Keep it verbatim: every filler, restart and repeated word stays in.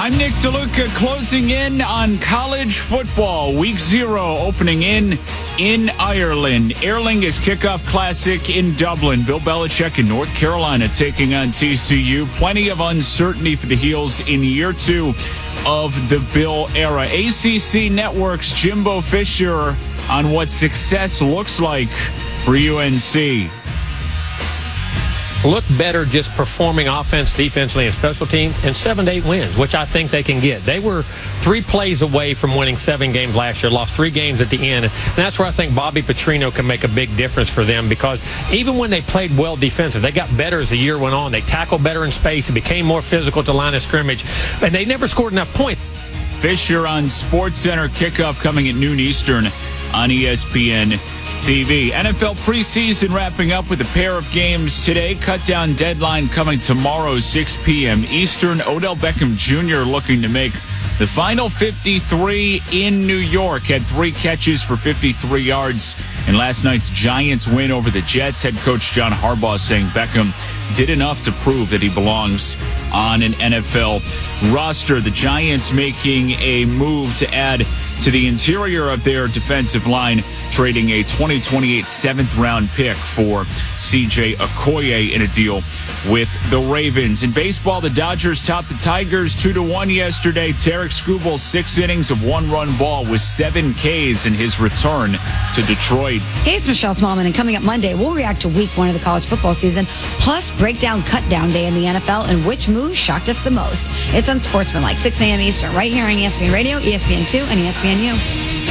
I'm Nick DeLuca, closing in on college football. Week zero opening in in Ireland. Aer Lingus Kickoff Classic in Dublin. Bill Belichick in North Carolina taking on T C U. Plenty of uncertainty for the Heels in year two of the Bill era. A C C Network's Jimbo Fisher on what success looks like for U N C. Look better just performing offense, defensively, and special teams, and seven to eight wins, which I think they can get. They were three plays away from winning seven games last year, lost three games at the end. And that's where I think Bobby Petrino can make a big difference for them, because even when they played well defensive, they got better as the year went on. They tackled better in space. It became more physical at the line of scrimmage, and they never scored enough points. Fisher on SportsCenter. Kickoff coming at noon Eastern on E S P N T V. N F L preseason wrapping up with a pair of games today. Cut-down deadline coming tomorrow, six p.m. Eastern. Odell Beckham Junior looking to make the final fifty-three in New York. Had three catches for fifty-three yards in last night's Giants win over the Jets. Head coach John Harbaugh saying Beckham did enough to prove that he belongs on an N F L roster. The Giants making a move to add to the interior of their defensive line, trading a twenty twenty-eight seventh-round pick for C J Okoye in a deal with the Ravens. In baseball, the Dodgers topped the Tigers two to one yesterday. Tarek Skubal, six innings of one-run ball with seven Ks in his return to Detroit. Hey, it's Michelle Smallman, and coming up Monday, we'll react to week one of the college football season, plus break down cut-down day in the N F L and which move shocked us the most. It's on Sportsmanlike, six a.m. Eastern, right here on E S P N Radio, E S P N two, and E S P N U.